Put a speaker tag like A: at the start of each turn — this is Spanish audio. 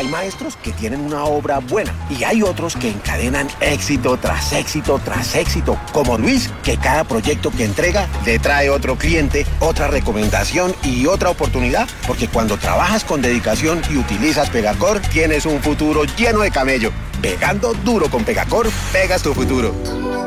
A: Hay maestros que tienen una obra buena y hay otros que encadenan éxito tras éxito tras éxito, como Luis, que cada proyecto que entrega le trae otro cliente, otra recomendación y otra oportunidad, porque cuando trabajas con dedicación y utilizas Pegacor, tienes un futuro lleno de camello. Pegando duro con Pegacor, pegas tu futuro.